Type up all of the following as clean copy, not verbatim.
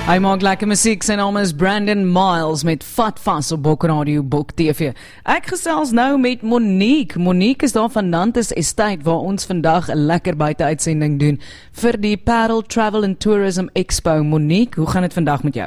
Hy maak lekker musiek, sy naam is Brandon Miles met Vat Vas op Bok Radio, Bok TV. Ek gesels nou met Monique. Monique is daar van Nantes Estate waar ons vandag 'n lekker buite-uitsending doen vir die Parel Travel and Tourism Expo. Monique, hoe gaan dit vandag met jou?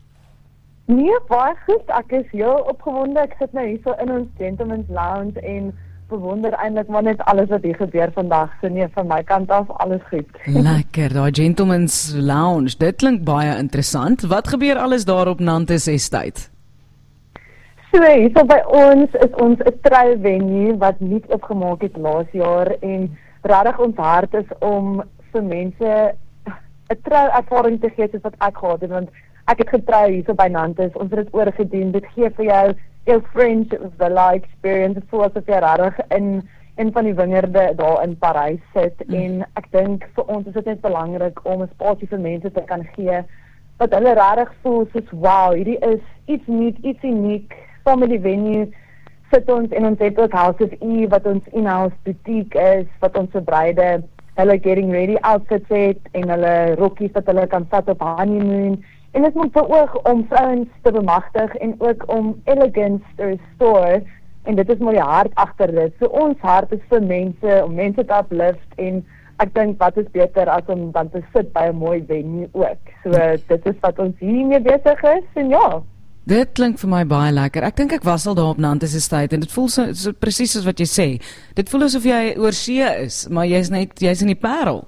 Nee, baie goed. Ek is heel opgewonde. Ek sit nou hier so in ons Gentleman's Lounge en bewonder eintlik maar net alles wat hier gebeur vandag. So nee, van my kant af alles goed. Lekker, daai Gentleman's Lounge. Dit klink baie interessant. Wat gebeur alles daar op Nantes Estate? So, hier so by ons is ons 'n trouvenue wat nie opgemaak het laas jaar en regtig ons hart is om vir mense 'n trouervaring te gee soos wat ek gehad het, want ek het getrou hier so by Nantes. Ons het dit oorgedien. Dit gee vir jou friendship villa experience, voel asof jy regtig in van die wingerde daar in Parys sit. En ek dink vir ons is dit net belangrik om 'n spasie vir mense te kan gee wat hulle regtig voel soos wow, hierdie is iets nuut, iets uniek. Saam met die venue sit ons en ons het ook House of Eve wat ons in-house boutique is, wat ons bruide hulle getting ready outfits het en hulle rokkies wat hulle kan vat op honeymoon. En dit moet beoog om vrouens te bemagtig en ook om elegance te restore. En dit is maar die hart agter dit. So ons hart is vir mense, om mense te uplift. En ek dink wat is beter as om dan te sit by 'n mooi venue ook. So dit is wat ons hiermee besig is. En ja. Dit klink vir my baie lekker. Ek dink ek was al daar op Nantes Estate en dit voel so presies soos wat jy sê. Dit voel asof jy oor see is, maar jy's in die Parel.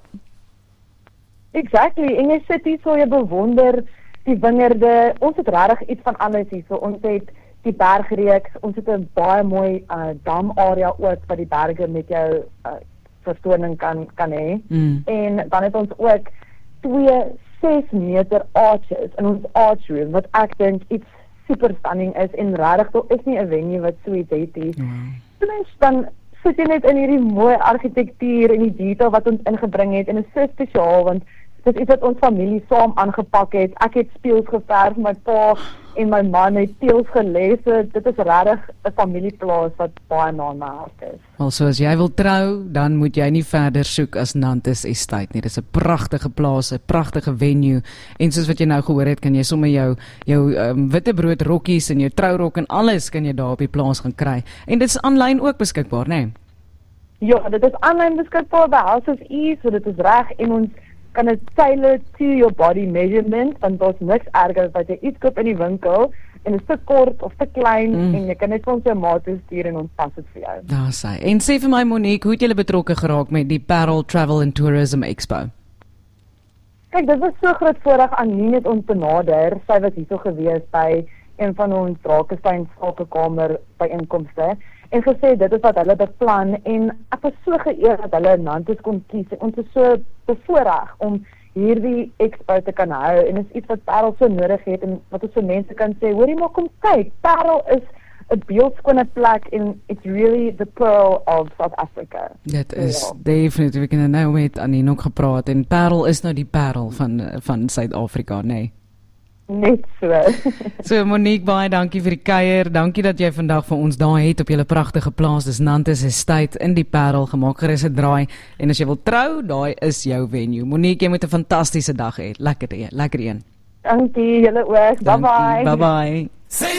Exactly. En jy sit hier so, jy bewonder die wingerde. Ons het regtig iets van alles hier. So ons het die bergreeks, ons het 'n baie mooi damarea ook wat die berge met jou vertoning kan hê. En dan het ons ook 2 6 meter arches in ons arch room wat ek dink iets super stunning is en regtig daar is nie 'n venue wat so iets het nie. Dan sit jy net in hierdie mooi argitektuur en die detail wat ons ingebring het en dit is so spesiaal want dit is iets wat ons familie saam aangepak het. Ek het speels geverf, my pa en my man het teels gelees. Dit is regtig 'n familieplaas wat baie na my hart is. Also as jy wil trou, dan moet jy nie verder soek as Nantes Estate nie. Dit is 'n pragtige plaas, 'n pragtige venue. En soos wat jy nou gehoor het, kan jy sommer jou witbrood rokkies en jou trourok en alles kan jy daar op die plaas gaan kry. En dit is aanlyn ook beskikbaar, né? Nee? Ja, dit is aanlyn beskikbaar by House of Eve, so dit is reg en ons kan dit tailor to your body measurement, want daar's niks erger as jy iets koop in die winkel en dit is te kort of te klein en jy kan net vir ons jou maat stuur en ons pas dit vir jou. Daar sê. En sê vir my Monique, hoe het julle betrokke geraak met die Parel Travel and Tourism Expo? Kyk, dit was so groot voorreg aan nie net ons benader. Sy was hierso gewees by een van ons Drakestein Sakekamer byeenkomste en gesê dit is wat hulle beplan en ek was so geëerd dat hulle Nantes kon kies. Ons is so bevoorreg om hierdie expo te kan hou en is iets wat Parel so nodig het en wat ons vir mense kan sê, hoorie maar kom kyk, Parel is 'n beeldskone plek en it's really the pearl of South Africa. Dit is definitief, ek het nou met Annie ook gepraat en Parel is nou die parel van Suid-Afrika, nee. Net so. So Monique, baie dankie vir die kuier. Dankie dat jy vandag vir ons daar het op julle pragtige plaas. Dis Nantes Estate in die Parel. Gemaak gerus 'n draai. En as jy wil trou, daai is jou venue. Monique, jy moet 'n fantastiese dag hê. Lekker een. Dankie, julle ook. Bye bye. Bye bye.